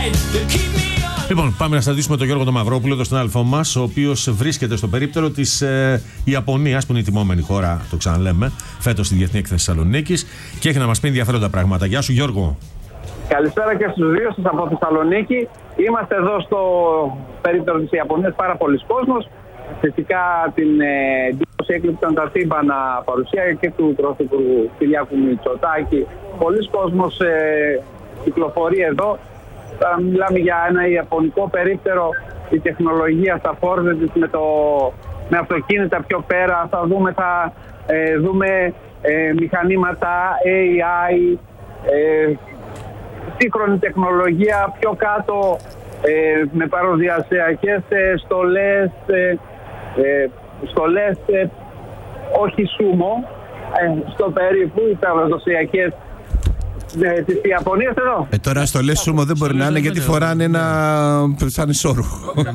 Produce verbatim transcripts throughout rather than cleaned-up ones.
Λοιπόν, πάμε να συναντήσουμε τον Γιώργο τον Μαυρόπουλο, τον συνάδελφό μας, ο οποίος βρίσκεται στο περίπτερο της ε, Ιαπωνίας, που είναι η τιμόμενη χώρα, το ξαναλέμε, φέτος στη Διεθνή Έκθεση Θεσσαλονίκης, και έχει να μας πει ενδιαφέροντα πράγματα. Γεια σου, Γιώργο. Καλησπέρα και στους δύο σας από Θεσσαλονίκη. Είμαστε εδώ στο περίπτερο της Ιαπωνίας, πάρα πολλοί κόσμος. Φυσικά την εντύπωση έκλειψαν τα τύμπανα παρουσία και του Πρωθυπουργού Κυριάκου Μητσοτάκη. Πολλοί κόσμος ε, κυκλοφορεί εδώ. Θα μιλάμε για ένα ιαπωνικό περίπτερο, η τεχνολογία στα φόρτια της με, το, με αυτοκίνητα πιο πέρα. Θα δούμε, θα, ε, δούμε ε, μηχανήματα έι άι, ε, σύγχρονη τεχνολογία πιο κάτω, ε, με παροδιασιακές ε, στολές, ε, ε, στολές ε, όχι σούμο, ε, στο περίπου, οι παραδοσιακές ε, της Ιαπωνίας εδώ. Ε, τώρα στολές σούμο δεν μπορεί να είναι, γιατί φοράνε ένα σαν ισόρουχο. ε,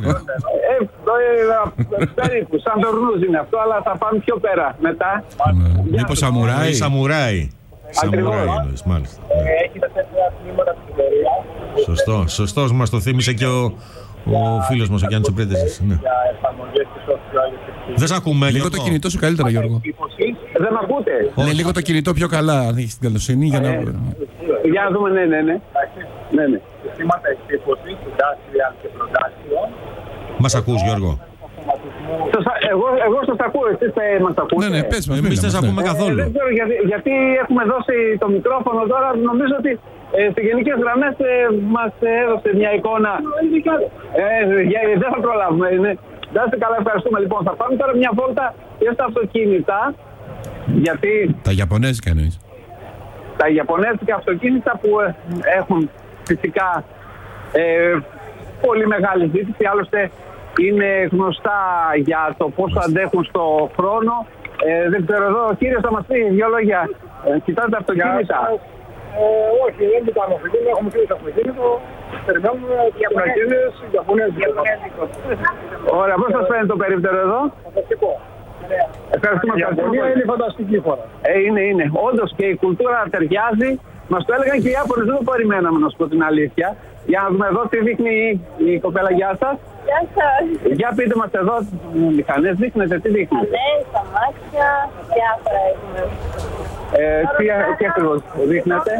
ε, περίπου, σαν τορνούζ είναι αυτό, αλλά θα πάμε πιο πέρα μετά. Μήπως σαμουράι. Σαμουράι. Σαμουράι εννοείς, μάλιστα. Έχει τα τέσσερα τμήματα της εταιρείας. Σωστό, σωστός, μας το θύμισε και ο, ο φίλος μας, ο Γιάννης ο Πρέτεζης. Ναι. Δεν σ' ακούμε, Λίγο το κινητό σου καλύτερα, Γιώργο. Δεν ακούτε. Ναι, λίγο το κινητό πιο καλά, αν έχεις την καλοσύνη, για να... Για να δούμε, ναι, ναι, ναι. ναι, ναι. Συστήματα εκτύπωσης, industrial και production. Μας ακούς, Γιώργο? Εγώ, εγώ σας ακούω, εσείς μας ακούτε. Ναι, ναι, πες μας. Εμείς δεν σας ακούμε καθόλου. Ε, δεν ξέρω γιατί, γιατί έχουμε δώσει το μικρόφωνο τώρα. Νομίζω ότι ε, σε γενικές γραμμές ε, μας έδωσε μια εικόνα. Ε, ε, δεν θα προλάβουμε. Ναι. Δάστε καλά, ευχαριστούμε. Λοιπόν, θα πάμε τώρα μια βόλτα και στα αυτοκίνητα. Γιατί Τα Ιαπωνέζικα εννοείς? τα Ιαπωνέζικα αυτοκίνητα που ε, έχουν φυσικά ε, πολύ μεγάλη ζήτηση. Άλλωστε είναι γνωστά για το πόσο αντέχουν στο χρόνο. Ε, δεν ξέρω εδώ, ο κύριος θα μας πει δύο λόγια. Ε, κοιτάτε τα αυτοκίνητα. Ε, όχι, δεν το κάνουμε αυτοκίνητο, έχουμε κλείσει το αυτοκίνητο. Περιμένουμε τις ανακοίνες Ιαπωνέζικο. Ωραία, πώς σας φαίνεται το περίπτερο εδώ? Φανταστικό. Ευχαριστούμε. Η Ιαπωνία είναι φανταστική χώρα. Ε, είναι, είναι. Όντως και η κουλτούρα ταιριάζει. Μας το έλεγαν και οι Ιάπωνες, δεν το περιμέναμε, να σου πω την αλήθεια. Για να δούμε εδώ τι δείχνει η κοπέλα. Γεια σας. Γεια σας. Για πείτε μας εδώ, μηχανές δείχνετε, τι δείχνετε? Φανέλες, τα μάτια, διάφορα έχουμε. Ε, τι, τι ακριβώς δείχνετε?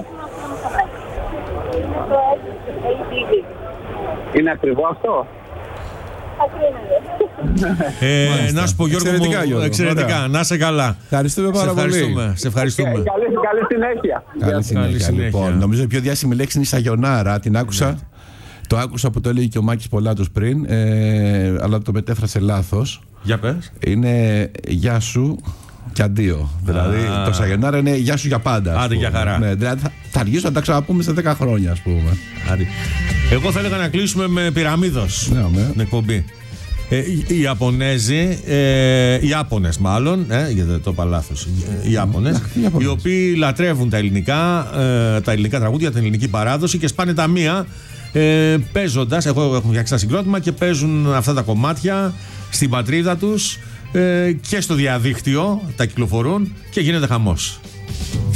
Είναι ακριβό αυτό? Ε, να σου πω, Γιώργο, Εξαιρετικά, μου, Γιώργο. εξαιρετικά. Ωραία. Να είσαι καλά. Ευχαριστούμε πάρα σε πολύ. ευχαριστούμε. Σε ευχαριστούμε. Καλή, καλή συνέχεια. Καλή συνέχεια, συνέχεια. λοιπόν. Νομίζω η πιο διάσημη λέξη είναι η σαγιονάρα. Την άκουσα. Ναι. Το άκουσα που το έλεγε και ο Μάκης Πολάτος πριν, ε, αλλά το μετέφρασε λάθος. Για πες. Είναι γεια σου και αντίο. Δηλαδή Α. το σαγιονάρα είναι γεια σου για πάντα. Άντε, για χαρά. Ναι, δηλαδή θα, θα αργήσω να τα ξαναπούμε σε δέκα χρόνια, ας πούμε. Άντε. Εγώ θα έλεγα να κλείσουμε με πυραμίδος Ναι, ναι. την εκπομπή. Ε, οι, οι Ιαπωνέζοι, ε, οι Ιάπωνες μάλλον, ε, γιατί δεν το είπα λάθος, οι Ιάπωνες, οι οποίοι λατρεύουν τα ελληνικά, ε, τα ελληνικά τραγούδια, την ελληνική παράδοση και σπάνε τα μία ε, παίζοντας. Εγώ έχω φτιάξει ένα συγκρότημα και παίζουν αυτά τα κομμάτια στην πατρίδα τους ε, και στο διαδίκτυο τα κυκλοφορούν και γίνεται χαμός.